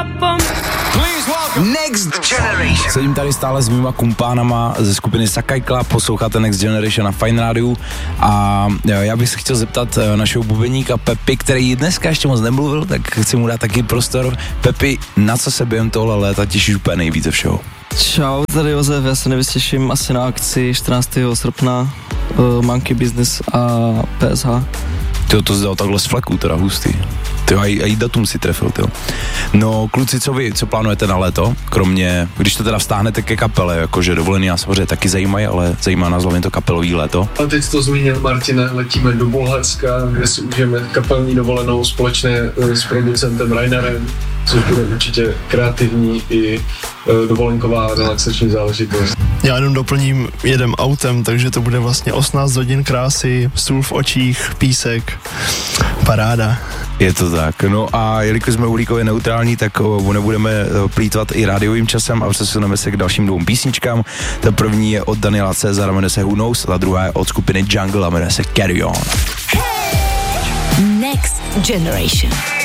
up on. Next Generation. Sedím tady stále s mýma kumpánama ze skupiny Sakai Club, posloucháte Next Generation na Fine Radio a já bych se chtěl zeptat našeho bubeníka Pepi, který dneska ještě moc nemluvil, tak chci mu dát taky prostor. Pepi, na co se během tohle léta těšíš úplně nejvíce všeho? Čau, tady Josef, já se nejvíc těším asi na akci 14. srpna Monkey Business a PSH. Tyjo, to zdal takhle z fleku, teda hustý. Tyjo, a datum si trefil, tyjo. No, kluci, co vy, co plánujete na léto? Kromě, když to teda vztáhnete ke kapele, jakože dovolený nás samozřejmě taky zajímají, ale zajímá nás hlavně to kapelový léto. A teď to zmínil Martine, letíme do Bulharska, kde si užijeme kapelní dovolenou společně s producentem Rainerem, což bude určitě kreativní i dovolenková relaxační záležitost. Já jenom doplním, jedem autem, takže to bude vlastně 18 hodin krásy, sůl v očích, písek, paráda. Je to tak, no a jelikož jsme uhlíkově neutrální, tak nebudeme plýtvat i rádiovým časem a přesuneme se k dalším dvou písničkám. Ta první je od Daniela Cezara, jmenuje se Who Knows, a ta druhá je od skupiny Jungle a jmenuje se Carry On. Next Generation.